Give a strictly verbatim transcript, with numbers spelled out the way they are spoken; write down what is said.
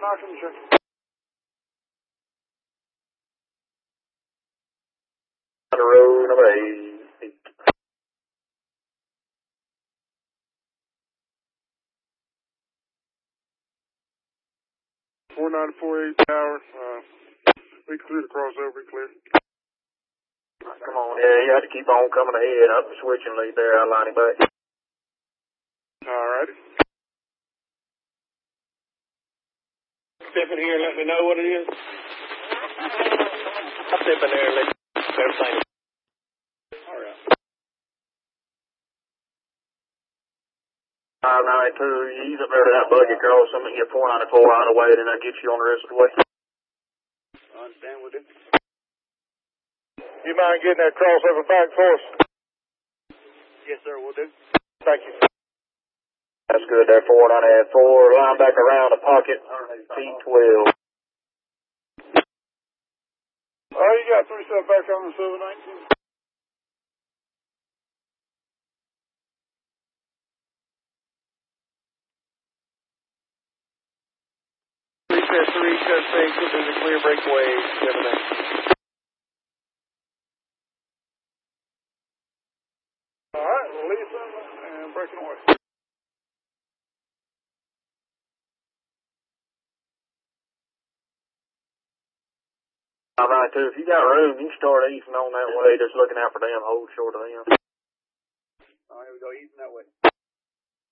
Oxygen. On the road, number eight. four nine four eight tower. Uh, we cleared the crossover, we clear. Come on, yeah, you have to keep on coming ahead. Up the switching lead there, outlining back. Alrighty. Step in here and let me know what it is. I'll step in there and let you know everything. Alright. five nine two, he's up there to that buggy cross. I'm going to get four ninety-four out of the way, then I'll get you on the rest of the way. I understand what it is. You mind getting that crossover back for us? Yes, sir, we'll do. Thank you. That's good there, four ninety-four. Line back around the pocket, T twelve. Oh, you got three stuff back on the seven nineteen. three set three, cut six, this is a clear breakaway, seven eight. Alright, releasing and breaking away. five nine two, if you got room, you can start easing on that way, just looking out for them, hold short of them. Alright, here we go, easing that way.